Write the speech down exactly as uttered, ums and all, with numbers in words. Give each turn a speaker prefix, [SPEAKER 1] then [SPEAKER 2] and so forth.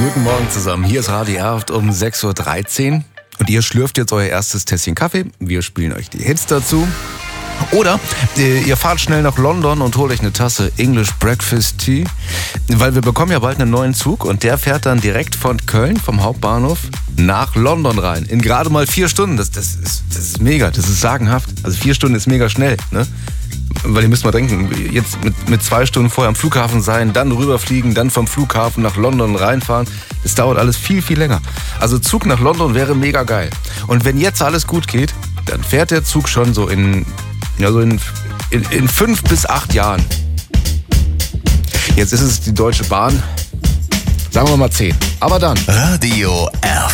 [SPEAKER 1] Guten Morgen zusammen. Hier ist Radio Erft um sechs Uhr dreizehn und ihr schlürft jetzt euer erstes Tässchen Kaffee. Wir spielen euch die Hits dazu. Oder äh, ihr fahrt schnell nach London und holt euch eine Tasse English Breakfast Tea, weil wir bekommen ja bald einen neuen Zug und der fährt dann direkt von Köln, vom Hauptbahnhof, nach London rein. In gerade mal vier Stunden. Das, das, ist, das ist mega, das ist sagenhaft. Also vier Stunden ist mega schnell, ne? Weil ihr müsst mal denken, jetzt mit, mit zwei Stunden vorher am Flughafen sein, dann rüberfliegen, dann vom Flughafen nach London reinfahren. Das dauert alles viel, viel länger. Also Zug nach London wäre mega geil. Und wenn jetzt alles gut geht, dann fährt der Zug schon so in, ja, so in, in, in fünf bis acht Jahren. Jetzt ist es die Deutsche Bahn. Sagen wir mal zehn. Aber dann.
[SPEAKER 2] Radio Erft.